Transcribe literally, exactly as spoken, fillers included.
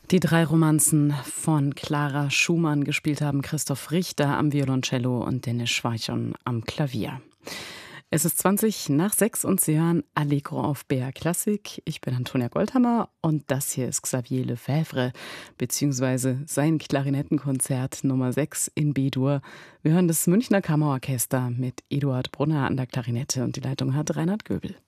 Die drei Romanzen von Clara Schumann gespielt haben Christoph Richter am Violoncello und Dennis Schweichon am Klavier. Es ist zwanzig nach sechs und Sie hören Allegro auf B R Klassik. Ich bin Antonia Goldhammer und das hier ist Xavier Lefebvre beziehungsweise sein Klarinettenkonzert Nummer sechs in B-Dur. Wir hören das Münchner Kammerorchester mit Eduard Brunner an der Klarinette und die Leitung hat Reinhard Göbel.